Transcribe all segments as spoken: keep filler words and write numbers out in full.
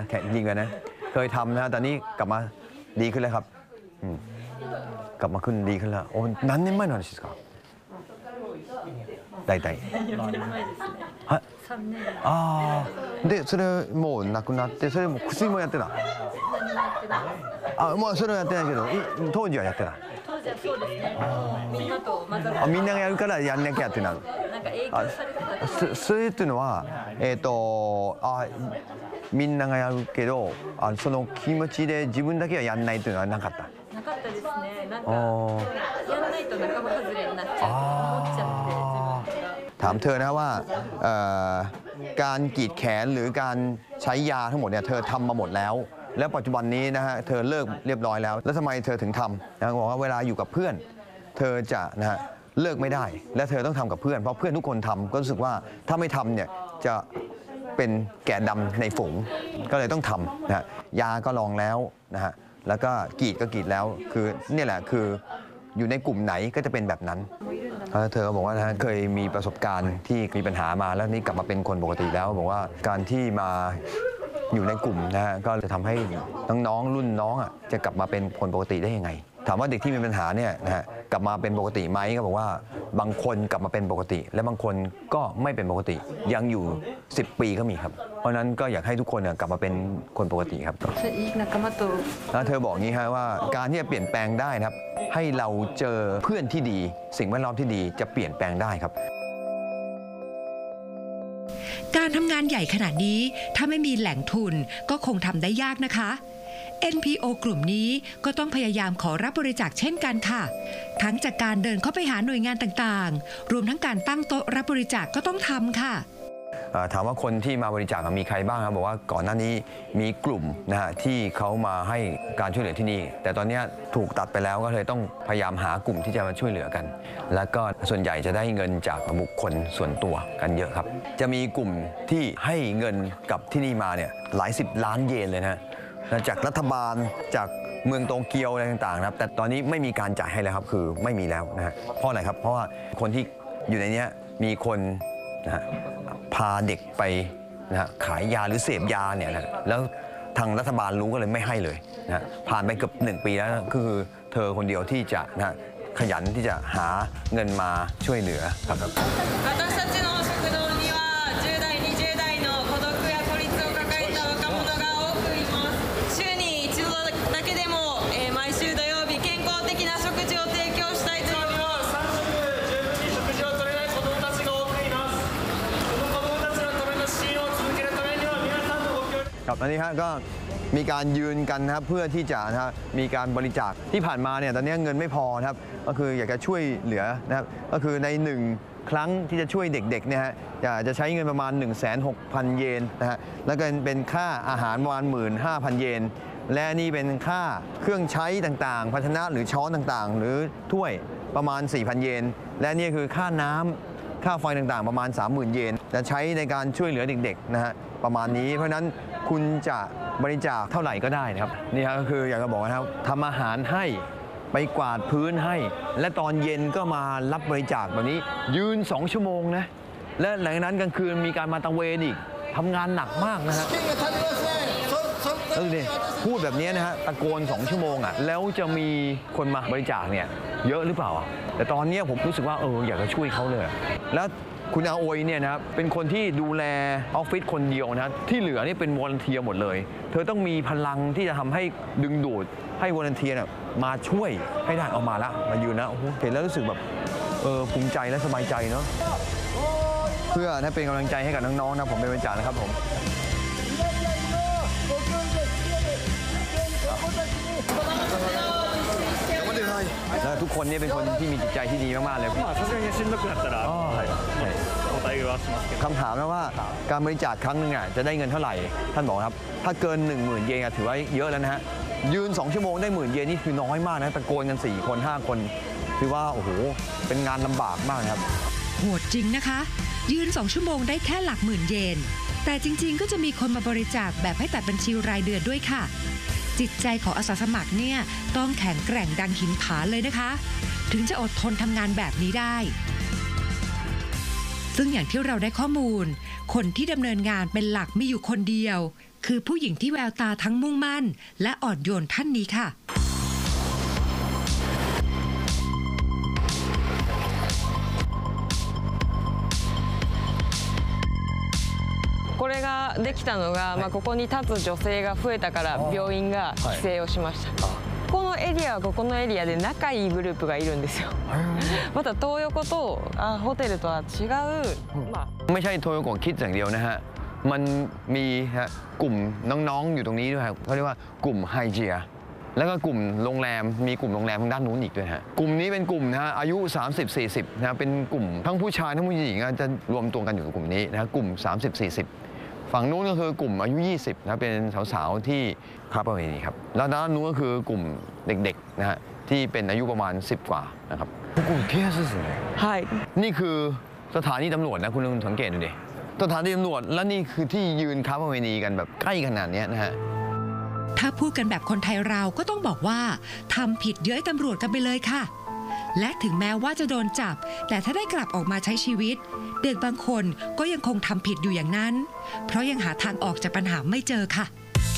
แข็งจริงเลยนะเคยทำนะตอนนี้กลับมาดีขึ้นแล้วครับกลับมาขึ้นดีขึ้นแล้วโอ้何年前の話ですか大体はいああでそれもうなくなってそれも薬もやってたあもうそれはやってないけど当時はやってない当時はそうですねみんなと混ざってあみんながやるからやんなきゃってなるなんか影響されてたそそれっていうのはえっとあみんながやるけどあその気持ちで自分だけはやんないっていうのはなかったなかったですねなんかやらないと仲間外れになっちゃう思っちゃって自分がถามเธอนะว่าการกรีดแขนหรือการใช้ยาทั้งหมดเนี่ยเธอทำมาหมดแล้วแล้วปัจจุบันนี้นะฮะเธอเลิกเรียบร้อยแล้วแล้วทำไมเธอถึงทำนะบอกว่าเวลาอยู่กับเพื่อนเธอจะนะฮะเลิกไม่ได้และเธอต้องทำกับเพื่อนเพราะเพื่อนทุกคนทำก็รู้สึกว่าถ้าไม่ทำเนี่ยจะเป็นแกะดำในฝูงก็เลยต้องทำนะฮะยาก็ลองแล้วนะฮะแล้วก็กรีดก็กรีดแล้วคือนี่แหละคืออยู่ในกลุ่มไหนก็จะเป็นแบบนั้นเธอบอกว่านะเคยมีประสบการณ์ที่มีปัญหามาแล้วนี่กลับมาเป็นคนปกติแล้วบอกว่าการที่มาอยู่ในกลุ่มนะฮะก็จะทำให้น้องๆรุ่นน้องอ่ะจะกลับมาเป็นคนปกติได้ยังไงถามว่าเด็กที่มีปัญหาเนี่ยนะฮะกลับมาเป็นปกติไหมก็บอกว่าบางคนกลับมาเป็นปกติและบางคนก็ไม่เป็นปกติยังอยู่สิบปีก็มีครับเพราะนั้นก็อยากให้ทุกคนกลับมาเป็นคนปกติครับแล้วเธอบอกงี้ฮะว่าการที่จะเปลี่ยนแปลงได้นะครับให้เราเจอเพื่อนที่ดีสิ่งแวดล้อมที่ดีจะเปลี่ยนแปลงได้ครับการทำงานใหญ่ขนาดนี้ถ้าไม่มีแหล่งทุนก็คงทำได้ยากนะคะ เอ็น พี โอ กลุ่มนี้ก็ต้องพยายามขอรับบริจาคเช่นกันค่ะทั้งจากการเดินเข้าไปหาหน่วยงานต่างๆรวมทั้งการตั้งโต๊ะรับบริจาคก็ต้องทำค่ะถามว่าคนที่มาบริจาคมีใครบ้างครับบอกว่าก่อนหน้านี้มีกลุ่มนะฮะที่เขามาให้การช่วยเหลือที่นี่แต่ตอนนี้ถูกตัดไปแล้วก็เลยต้องพยายามหากลุ่มที่จะมาช่วยเหลือกันแล้วก็ส่วนใหญ่จะได้เงินจากบุคคลส่วนตัวกันเยอะครับจะมีกลุ่มที่ให้เงินกับที่นี่มาเนี่ยหลายสิบล้านเยนเลยนะจากรัฐบาลจากเมืองโตเกียวอะไรต่างๆนะครับแต่ตอนนี้ไม่มีการจ่ายให้แล้วครับคือไม่มีแล้วนะฮะเพราะอะไรครับเพราะว่าคนที่อยู่ในนี้มีคนนะฮะพาเด็กไปนะฮะขายยาหรือเสพยาเนี่ยนะแล้วทางรัฐบาลรู้ก็เลยไม่ให้เลยนะผ่านไปเกือบหนึ่งปีแล้วก็คือเธอคนเดียวที่จะนะขยันที่จะหาเงินมาช่วยเหลือครับครับอันนี้ฮะก็มีการยืนกันนะครับเพื่อที่จะนะฮะมีการบริจาคที่ผ่านมาเนี่ยตอนนี้เงินไม่พอนะครับก็คืออยากจะช่วยเหลือนะครับก็คือในหนึ่งครั้งที่จะช่วยเด็กๆเนี่ยฮะจะใช้เงินประมาณ หนึ่งแสนหกพัน เยนนะฮะแล้วก็เป็นค่าอาหารประมาณ หนึ่งหมื่นห้าพัน เยนและนี่เป็นค่าเครื่องใช้ต่างๆภาชนะหรือช้อนต่างๆหรือถ้วยประมาณ สี่พัน เยนและนี่คือค่าน้ำค่าไฟต่างๆประมาณ สามหมื่น เยนจะใช้ในการช่วยเหลือเด็กๆนะฮะประมาณนี้เพราะฉะนั้นคุณจะบริจาคเท่าไหร่ก็ได้นะครับนี่ครับก็คืออยากจะบอกนะครับทำอาหารให้ไปกวาดพื้นให้และตอนเย็นก็มารับบริจาคแบบนี้ยืนสองชั่วโมงนะและหลังจากนั้นกลางคืนมีการมาตะเวนอีกทำงานหนักมากนะฮะแล้วดูดิพูดแบบนี้นะฮะตะโกนสองชั่วโมงอ่ะแล้วจะมีคนมาบริจาคเนี่ยเยอะหรือเปล่าแต่ตอนนี้ผมรู้สึกว่าเอออยากจะช่วยเขาเลยแล้วคุณอาโอยเนี่ยนะครับเป็นคนที่ดูแลออฟฟิศคนเดียวนะที่เหลือนี่เป็นวอลันเทียร์หมดเลยเธอต้องมีพลังที่จะทำให้ดึงดูดให้วอลันเทียร์มาช่วยให้ได้ออกมาละมายืนนะโอ้โหเห็นแล้วรู้สึกแบบเออภูมิใจและสบายใจเนาะเพื่อให้เป็นกำลังใจให้กับน้องๆนะผมเป็นบริจาคนะครับผมแล้วทุกคนนี่เป็นคนที่มีจิตใจที่ดีมากๆเลยคำถามนะว่าการบริจาคครั้งหนึ่งจะได้เงินเท่าไหร่ท่านบอกครับถ้าเกิน หนึ่งหมื่น เยนถือว่าเยอะแล้วนะฮะยืนสองชั่วโมงได้หมื่นเยนนี่คือน้อยมากนะตะโกนกันสี่คนห้าคนคือว่าโอ้โหเป็นงานลำบากมากครับโหดจริงนะคะยืนสองชั่วโมงได้แค่หลักหมื่นเยนแต่จริงๆก็จะมีคนมาบริจาคแบบให้ตัดบัญชีรายเดือนด้วยค่ะจิตใจของอาสาสมัครเนี่ยต้องแข็งแกร่งดังหินผาเลยนะคะถึงจะอดทนทำงานแบบนี้ได้ซึ่งอย่างที่เราได้ข้อมูลคนที่ดำเนินงานเป็นหลักมีอยู่คนเดียวคือผู้หญิงที่แววตาทั้งมุ่งมั่นและอ่อนโยนท่านนี้ค่ะこれができたのが、まあ、ここに立つ女性が増えたから病院が規制をしました、このエリアはここのエリアで仲いいグループがいるんですよまた東横とあホテルとは違う、まあ、 ไม่ใช่โทโยโกะคิดอย่างเดียวนะฮะมันมีฮะกลุ่มน้องๆอยู่ตรงนี้ด้วยครับเขาเรียกว่ากลุ่มไฮเจียแล้วก็กลุ่มโรงแรมมีกลุ่มโรงแรมทางด้านนู้นอีกด้วยฮะกลุ่มนี้เป็นกลุ่มนะฮะอายุ สามสิบสี่สิบ นะเป็นกลุ่มทั้งผู้ชายทั้งผู้หญิงจะรวมตัวกันอยู่ในกลุ่มนี้นะกลุ่ม สามสิบสี่สิบ ฝั่งนู้นก็คือกลุ่มอายุ ยี่สิบ นะเป็นสาวๆที่ค้าประเวณีครับแล้วด้านนู้นก็คือกลุ่มเด็กๆนะฮะที่เป็นอายุประมาณสิบกว่านะครับกลุ่มเคสสินี่คือสถานีตำรวจนะคุณลองสังเกตดูดิสถานีตำรวจและนี่คือที่ยืนค้าประเวณีกันแบบใกล้ขนาดนี้นะฮะถ้าพูดกันแบบคนไทยเราก็ต้องบอกว่าทำผิดเย้ยตำรวจกันไปเลยค่ะและถึงแม้ว่าจะโดนจับแต่ถ้าได้กลับออกมาใช้ชีวิตเด็กบางคนก็ยังคงทำผิดอยู่อย่างนั้นเพราะยังหาทางออกจากปัญหาไม่เจอค่ะ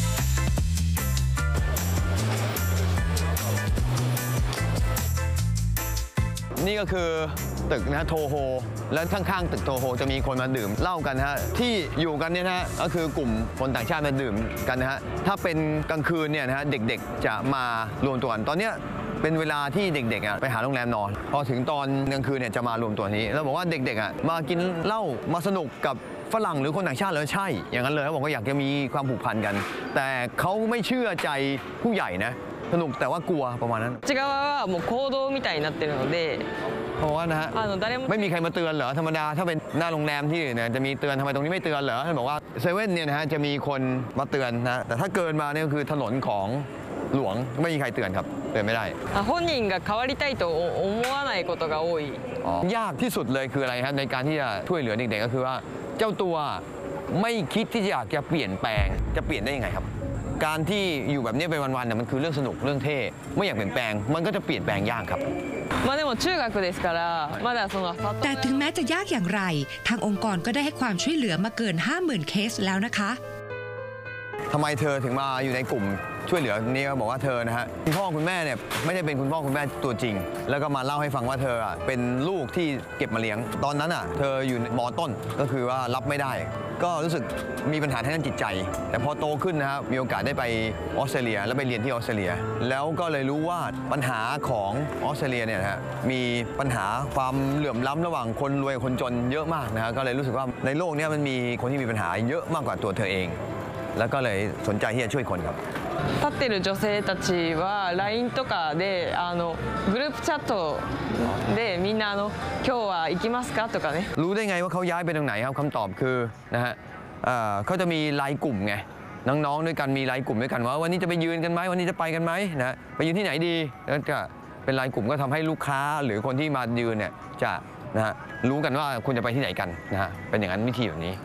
นี่ก็คือตึกนะโทโฮแล้วข้างๆตึกโทโฮจะมีคนมาดื่มเหล้ากันนะฮะที่อยู่กันเนี่ยนะฮะก็คือกลุ่มคนต่างชาติมาดื่มกันนะฮะถ้าเป็นกลางคืนเนี่ยนะฮะเด็กๆจะมารวมตัวกันตอนเนี้ยเป็นเวลาที่เด็กๆอ่ะไปหาโรงแรมนอนพอถึงตอนกลางคืนเนี่ยจะมารวมตัวนี้แล้วบอกว่าเด็กๆอ่ะมากินเหล้ามาสนุกกับฝรั่งหรือคนต่างชาติเลยใช่อย่างนั้นเลยเขาบอกว่าอยากจะมีความผูกพันกันแต่เขาไม่เชื่อใจผู้ใหญ่นะสนุกแต่ว่ากลัวประมาณนั้นこっち側はもう行動みたいになってるのでเพราะว่านะฮะไม่มีใครมาเตือนเหรอธรรมดาถ้าเป็นหน้าโรงแรมที่อื่นเนี่ยจะมีเตือนทำไมตรงนี้ไม่เตือนเหรอท่านบอกว่าเซเว่นเนี่ยนะฮะจะมีคนมาเตือนนะแต่ถ้าเกินมาเนี่ยก็คือถนนของหลวงไม่มีใครเตือนครับเตือนไม่ได้本人が変わりたいと思わないことが多いยากที่สุดเลยคืออะไรครับในการที่จะช่วยเหลือเด็กๆก็คือว่าเจ้าตัวไม่คิดที่จะอยากจะเปลี่ยนแปลงจะเปลี่ยนได้ยังไงครับการที่อยู่แบบนี้ไปวันๆเนี่ยมันคือเรื่องสนุกเรื่องเท่ไม่อยากเปลี่ยนแปลงมันก็จะเปลี่ยนแปลงยากครับまあでも中学ですからまだそのแต่ถึงแม้จะยากอย่างไรทางองค์กรก็ได้ให้ความช่วยเหลือมาเกิน ห้าหมื่น เคสแล้วนะคะทำไมเธอถึงมาอยู่ในกลุ่มช่วยเหลือนี้ก็บอกว่าเธอนะฮะคุณพ่อคุณแม่เนี่ยไม่ได้เป็นคุณพ่อคุณแม่ตัวจริงแล้วก็มาเล่าให้ฟังว่าเธอเป็นลูกที่เก็บมาเลี้ยงตอนนั้นอ่ะเธออยู่ม.ต้นก็คือว่ารับไม่ได้ก็รู้สึกมีปัญหาทางด้านจิตใจแต่พอโตขึ้นนะครับมีโอกาสได้ไปออสเตรเลียแล้วไปเรียนที่ออสเตรเลียแล้วก็เลยรู้ว่าปัญหาของออสเตรเลียเนี่ยนะฮะมีปัญหาความเหลื่อมล้ำระหว่างคนรวยกับคนจนเยอะมากนะฮะก็เลยรู้สึกว่าในโลกนี้มันมีคนที่มีปัญหาเยอะมากกว่าตัวเธอเองแล้วก็เลยสนใจที่จะช่วยคนครับ立ってる女性たちは ライン とかであのグループチャットでみんなあの今日は行きますかとかねรู้ได้ไงว่าเขาย้ายไปตรงไหนครับคำตอบคือนะฮะเขาจะมีไลน์กลุ่มไงน้องๆด้วยกันมีไลน์กลุ่มด้วยกันว่าวันนี้จะไปยืนกันไหมวันนี้จะไปกันไหมนะไปยืนที่ไหนดีแล้วก็เป็นไลน์กลุ่มก็ทำให้ลูกค้าหรือคนที่มายืนเนี่ยจะนะฮะรู้กันว่าคุณจะไปที่ไหนกันนะฮะเป็นอย่างนั้นวิธีแบบนี้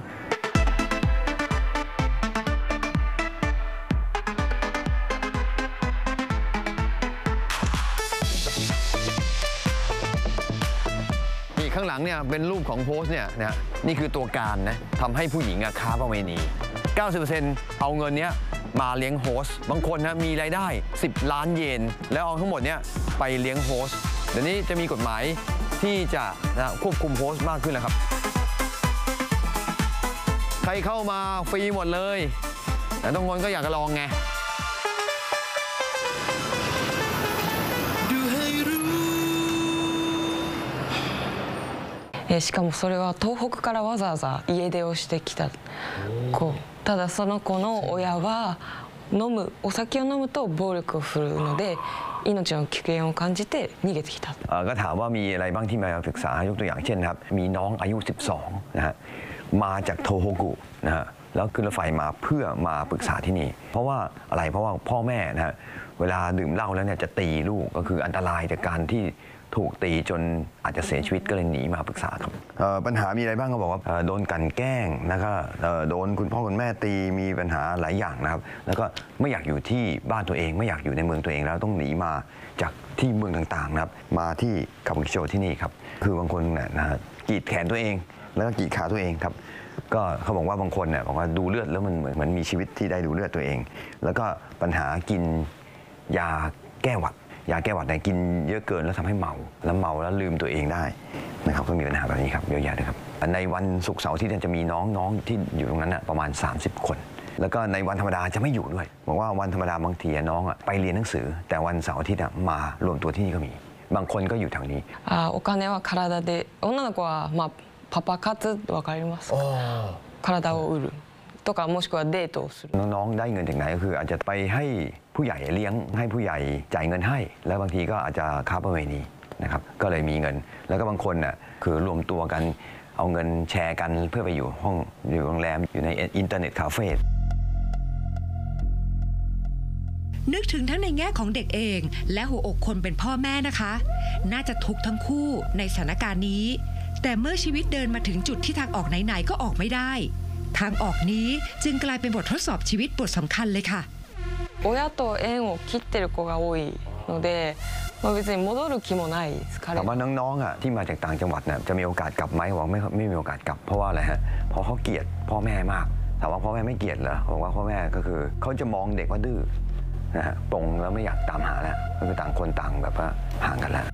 ข้างหลังเนี่ยเป็นรูปของโพสเนี่ยนะนี่คือตัวการนะทำให้ผู้หญิงค้าประเวณี เก้าสิบเปอร์เซ็นต์ เอาเงินเนี้ยมาเลี้ยงโฮสบางคนนะมีรายได้สิบล้านเยนแล้วเอาทั้งหมดเนี้ยไปเลี้ยงโฮสเดี๋ยวนี้จะมีกฎหมายที่จะนะควบคุมโฮสมากขึ้นแล้วครับใครเข้ามาฟรีหมดเลยแต่บางคนก็อยากจะลองไงしかもそれは東北からわざわざ家出をしてきた子ただその子の親は飲むお酒を飲むと暴力を振るうので命の危険を感じて逃げてきたก็ถามว่ามีอะไรบ้างที่มาปรึกษายกตัวอย่างเช่นครับมีน้องอายุสิบสองนะฮะมาจากโทโฮกุนะฮะแล้วขึ้นรถไฟมาเพื่อมาปรึกษาที่นี่เพราะว่าอะไรเพราะว่าพ่อแม่นะฮะเวลาดื่มเหล้าแล้วเนี่ยจะตีลูกก็คืออันตรายจากการที่ถูกตีจนอาจจะเสียชีวิตก็เลยหนีมาปรึกษาครับปัญหามีอะไรบ้างเขาบอกว่าโดนกันแกล้งนะครับโดนคุณพ่อคุณแม่ตีมีปัญหาหลายอย่างนะครับแล้วก็ไม่อยากอยู่ที่บ้านตัวเองไม่อยากอยู่ในเมืองตัวเองแล้วต้องหนีมาจากที่เมืองต่างๆนะครับมาที่คาบุกิโชที่นี่ครับคือบางคนเนี่ยนะฮะกรีดแขนตัวเองแล้วก็กรีดขาตัวเองครับก็เขาบอกว่าบางคนเนี่ยบอกว่าดูเลือดแล้วมันเหมือนเหมือนมีชีวิตที่ได้ดูเลือดตัวเอง แล้วก็ปัญหากินยาแก้หวัดยาแก้หวัดเนี่ยกินเยอะเกินแล้วทำให้เมาแล้วเมาแล้วลืมตัวเองได้นะครับก็มีปัญหาแบบนี้ครับเยอะแยะเลยครับในวันศุกร์เสาร์ที่จะมีน้องๆที่อยู่ตรงนั้นนะประมาณสามสิบคนแล้วก็ในวันธรรมดาจะไม่อยู่ด้วยบอกว่าวันธรรมดาบางทีน้องอ่ะไปเรียนหนังสือแต่วันเสาร์อาทิตย์มารวมตัวที่นี่ก็มีบางคนก็อยู่แถวนี้あお金は体で女の子はまあパパ活わかりますか体を売るとかもしくはデートをするน้องๆได้เงินจากไหนก็คืออาจจะไปให้ผู้ใหญ่เลี้ยงให้ผู้ใหญ่จ่ายเงินให้แล้วบางทีก็อาจจะค้าประเวณีนะครับก็เลยมีเงินแล้วก็บางคนน่ะคือรวมตัวกันเอาเงินแชร์กันเพื่อไปอยู่ห้องอยู่โรงแรมอยู่ในอินเทอร์เน็ตคาเฟ่นึกถึงทั้งในแง่ของเด็กเองและหัวอกคนเป็นพ่อแม่นะคะน่าจะทุกข์ทั้งคู่ในสถานการณ์นี้แต่เมื่อชีวิตเดินมาถึงจุดที่ทางออกไหนๆก็ออกไม่ได้ทางออกนี้จึงกลายเป็นบททดสอบชีวิตบทสำคัญเลยค่ะ親と縁を切ってる子が多いので、まあ、別に戻る気もないです彼ถามว่าน้องๆอ่ะที่มาจากต่างจังหวัดเนี่ยจะมีโอกาสกลับไหมบอกไม่ไม่มีโอกาสกลับเพราะว่าอะไรฮะเพราะเขาเกลียดพ่อแม่มากถามว่าพ่อแม่ไม่เกลียดเหรอบอกว่าพ่อแม่ก็คือเขาจะมองเด็กว่าดื้อนะฮะปงแล้วไม่อยากตามหาแล้วก็คือต่างคนต่างแบบว่าห่างกันแล้ว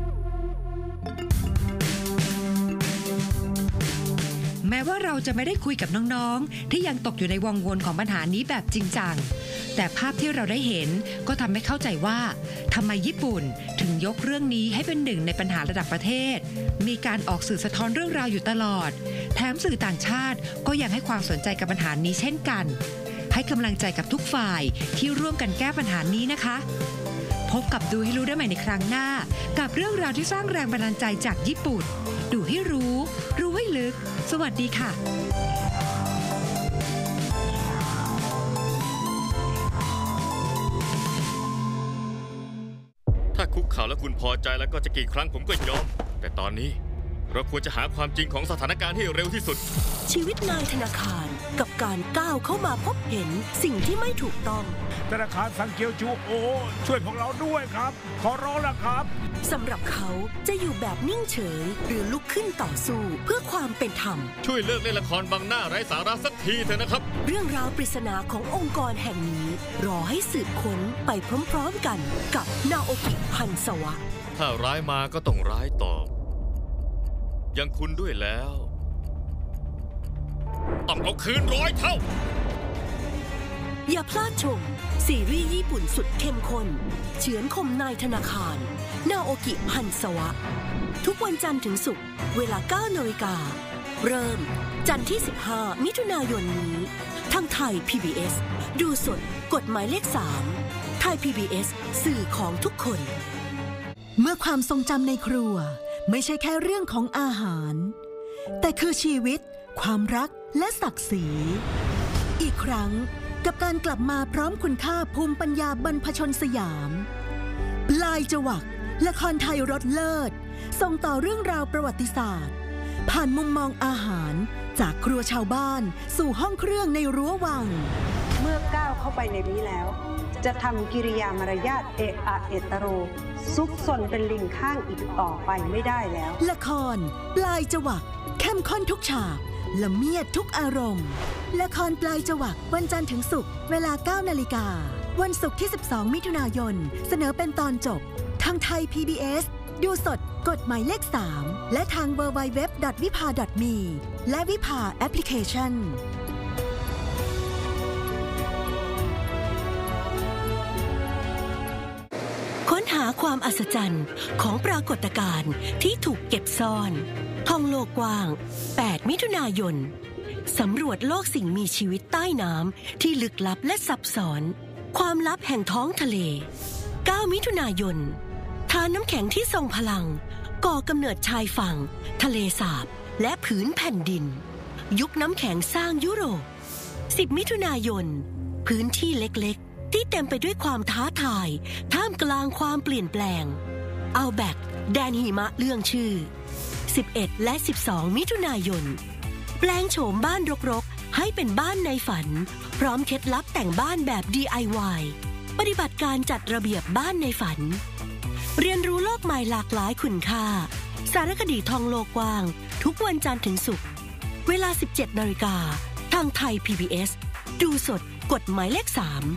แม้ว่าเราจะไม่ได้คุยกับน้องๆที่ยังตกอยู่ในวังวนของปัญหานี้แบบจริงจังแต่ภาพที่เราได้เห็นก็ทำให้เข้าใจว่าทำไมญี่ปุ่นถึงยกเรื่องนี้ให้เป็นหนึ่งในปัญหาระดับประเทศมีการออกสื่อสะท้อนเรื่องราวอยู่ตลอดแถมสื่อต่างชาติก็ยังให้ความสนใจกับปัญหานี้เช่นกันให้กำลังใจกับทุกฝ่ายที่ร่วมกันแก้ปัญหานี้นะคะพบกับดูให้รู้ได้ใหม่ในครั้งหน้ากับเรื่องราวที่สร้างแรงบันดาลใจจากญี่ปุ่นดูให้รู้รู้ให้ลึกสวัสดีค่ะถ้าคุกเข่าแล้วคุณพอใจแล้วก็จะกี่ครั้งผมก็ยอมแต่ตอนนี้เราควรจะหาความจริงของสถานการณ์ให้เร็วที่สุดชีวิตนายธนาคารกับการก้าวเข้ามาพบเห็นสิ่งที่ไม่ถูกต้องธนาคารซังเกียวจูโอช่วยพวกเราด้วยครับขอร้องละครับสำหรับเขาจะอยู่แบบนิ่งเฉยหรือลุกขึ้นต่อสู้เพื่อความเป็นธรรมช่วยเลิกเล่นละครบังหน้าไร้สาระสักทีเถอะนะครับเรื่องราวปริศนาขององค์กรแห่งนี้รอให้สืบค้นไปพร้อมๆกันกับนาโอกิฮันซาวะถ้าร้ายมาก็ต้องร้ายตอบยังคุณด้วยแล้วต้องเอาคืนร้อยเท่าอย่าพลาดชมซีรีส์ญี่ปุ่นสุดเข้มข้นเฉือนคมนายธนาคารนาโอกิฮันซาวะทุกวันจันทร์ถึงศุกร์เวลา เก้านาฬิกา เริ่มจันทร์ที่สิบห้ามิถุนายนนี้ทางไทย พี บี เอส ดูสดกฎหมายเลขสามไทย พี บี เอส สื่อของทุกคนเมื่อความทรงจำในครัวไม่ใช่แค่เรื่องของอาหารแต่คือชีวิตความรักและศักดิ์ศรีอีกครั้งกับการกลับมาพร้อมคุณค่าภูมิปัญญาบรรพชนสยามปลายจวักละครไทยรสเลิศส่งต่อเรื่องราวประวัติศาสตร์ผ่านมุมมองอาหารจากครัวชาวบ้านสู่ห้องเครื่องในรั้ววังเมื่อก้าวเข้าไปในนี้แล้วจะทำกิริยามารยาทเอะอะเอตโรซุกซนเป็นลิงข้างอีกต่อไปไม่ได้แล้วละครปลายจวักเข้มข้นทุกฉากละเมียดทุกอารมณ์ละครปลายจวักวันจันทร์ถึงศุกร์เวลา เก้านาฬิกาวันศุกร์ที่สิบสองมิถุนายนเสนอเป็นตอนจบทางไทย พี บี เอส ดูสดกฎหมายเลขสามและทาง ดับเบิลยู ดับเบิลยู ดับเบิลยู ดอท วิภา ดอท มี และวิภาแอปพลิเคชันค้นหาความอัศจรรย์ของปรากฏการณ์ที่ถูกเก็บซ่อนท่องโลกกว้างแปดมิถุนายนสำรวจโลกสิ่งมีชีวิตใต้น้ำที่ลึกลับและซับซ้อนความลับแห่งท้องทะเลเก้ามิถุนายนทานน้ำแข็งที่ทรงพลังก่อกำเนิดชายฝั่งทะเลสาบและผืนแผ่นดินยุคน้ำแข็งสร้างยุโรปสิบมิถุนายนพื้นที่เล็กๆที่เต็มไปด้วยความท้าทายท่ามกลางความเปลี่ยนแปลงเอาแบกแดนหิมะเรื่องชื่อสิบเอ็ดและสิบสองมิถุนายนแปลงโฉมบ้านรกๆให้เป็นบ้านในฝันพร้อมเคล็ดลับแต่งบ้านแบบ ดี ไอ วาย ปฏิบัติการจัดระเบียบบ้านในฝันเรียนรู้โลกใหม่หลากหลายคุณค่าสารคดีท่องโลกกว้างทุกวันจันทร์ถึงศุกร์เวลา สิบเจ็ดนาฬิกาทางไทย พี บี เอส ดูสดกดหมายเลขสาม